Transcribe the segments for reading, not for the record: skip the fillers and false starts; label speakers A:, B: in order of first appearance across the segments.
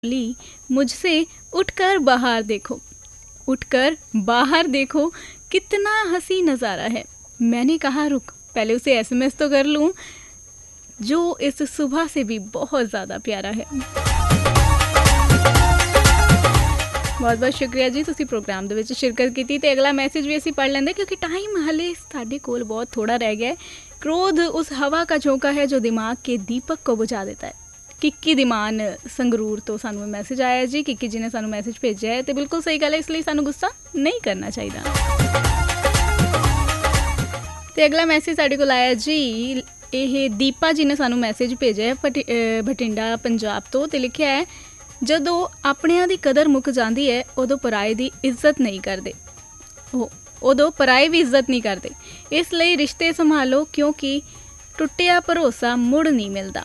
A: ली मुझसे उठकर बाहर देखो, उठकर बाहर देखो, कितना हंसी नज़ारा है। मैंने कहा रुक पहले उसे एसएमएस तो कर लूँ, जो इस सुबह से भी बहुत ज़्यादा प्यारा है। बहुत बहुत शुक्रिया जी, ਤੁਸੀਂ ਪ੍ਰੋਗਰਾਮ ਦੇ ਵਿੱਚ ਸ਼ਿਰਕਤ ਕੀਤੀ। ਤੇ ਅਗਲਾ ਮੈਸੇਜ ਵੀ ਅਸੀਂ ਪੜ੍ਹ ਲੈਂਦੇ क्योंकि टाइम हले ਸਾਡੇ ਕੋਲ बहुत थोड़ा रह गया है। क्रोध उस हवा का झोंका है जो दिमाग के दीपक को बुझा देता है। किक्की दिमान संगरूर तो सानू मैसेज आया जी, किक्की जी ने सानू मैसेज भेजा है। तो बिल्कुल सही गल है, इसलिए सानू गुस्सा नहीं करना चाहिए। तो अगला मैसेज साढ़े को आया जी, ये दीपा जी ने सानू मैसेज भेजा है बठिंडा पंजाब तो लिखा है, जदों अपनियां दी कदर मुक जाती है उदों पराए दी इज्जत नहीं करते, उदों पराए भी इज्जत नहीं करते। इसलिए रिश्ते संभालो क्योंकि टुटिया भरोसा मुड़ नहीं मिलता।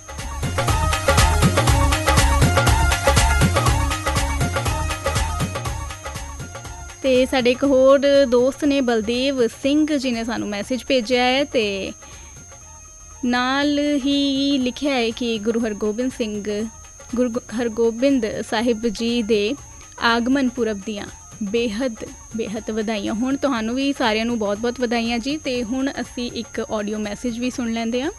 A: तो साढ़े एक होर दोस्त ने बलदेव सिंह जी ने सानू मैसेज भेजा है। तो नाल ही लिखा है कि गुरु हरगोबिंद साहिब जी दे आगमन पुरब दियाँ बेहद बेहद वधाइयां होण। तुहानू भी सारियां नू बहुत बहुत वधाइयां जी। तो हुण असी एक ऑडियो मैसेज भी सुन लैंदे हां।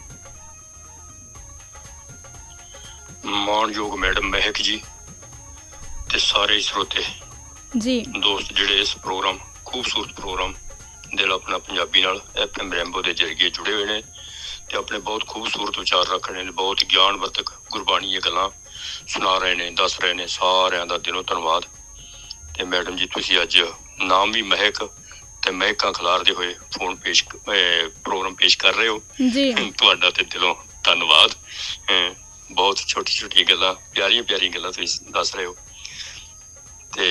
B: मानयोग मैडम महक जी ते सारे श्रोते
A: जी
B: दोस्त जिहड़े इस प्रोग्राम खूबसूरत प्रोग्राम दिल अपना पंजाबी नाल FM रैंबो दे जरिए जुड़े हुए ने ते अपने बहुत खूबसूरत विचार रख रहे ने, बहुत ज्ञानवर्धक गुरबाणी दी गल्लां सुना रहे ने, दस रहे ने। सारिਆਂ ਦਾ दिलों धन्नवाद। ते मैडम जी तुसी अज नाम भी महक ते महकां खिलारदे होए फोन पेश प्रोग्राम पेश कर रहे हो
A: जी,
B: तुहाडा ते दिलों धन्नवाद। बहुत छोटी छोटी गल्लां प्यारियां प्यारियां गल्लां तुसी दस रहे हो। ते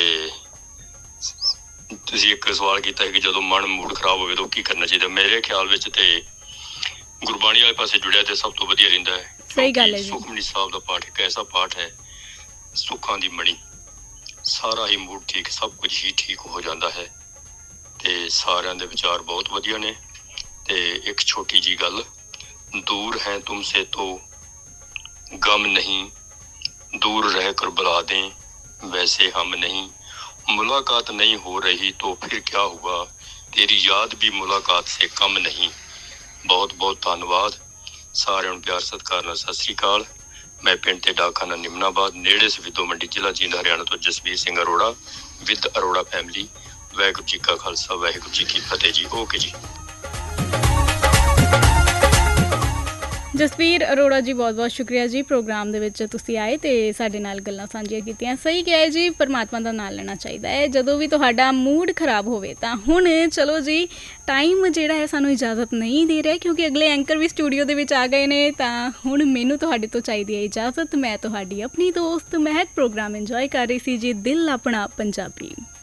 B: तुसी एक सवाल किया है कि जदों मन मूड खराब होवे तो की करना चाहिए। मेरे ख्याल विच ते गुरबाणी वाले पासे जुड़िया ते सब तो वधिया रहिंदा है।
A: सही गल है जी।
B: सुखमनी साहब दा पाठ एक ऐसा पाठ है, सुखां दी मणी, सारा ही मूड ठीक, सब कुछ ही ठीक हो जाता है। ते सारियां दे विचार बहुत वधिया ने। ते एक छोटी जी गल, दूर है तुमसे तो गम नहीं, दूर रह कर बुला दें वैसे हम नहीं, मुलाकात नहीं हो रही तो फिर क्या हुआ, तेरी याद भी मुलाकात से कम नहीं। बहुत बहुत धन्नवाद। सारे प्यार सत्कार नाल सत श्री अकाल। मैं पिंड ते डाकखाना निमनाबाद नेड़े सविदो मंडी जिला जींद हरियाणा तो जसवीर सिंह अरोड़ा विद अरोड़ा फैमिली। वाहिगुरू जी का खालसा वाहिगुरू जी की फतेह जी। ओके जी।
A: जसवीर अरोड़ा जी बहुत बहुत शुक्रिया जी, प्रोग्राम दे विच तुसीं आए ते साडे नाल गल्लां सांझियां कीतियां। सही कहा है जी, परमात्मा दा नाम लेना चाहिए है जदों भी तुहाडा मूड खराब होवे। तां हुण चलो जी, टाइम जिहड़ा है सानूं इजाजत नहीं दे रहा क्योंकि अगले एंकर भी स्टूडियो दे विच आ गए ने। तां हुण मैनूं तुहाडे तो चाहिदी है इजाजत। मैं तुहाडी अपनी दोस्त महक प्रोग्राम इंजॉय कर रही सी जी, दिल अपना पंजाबी।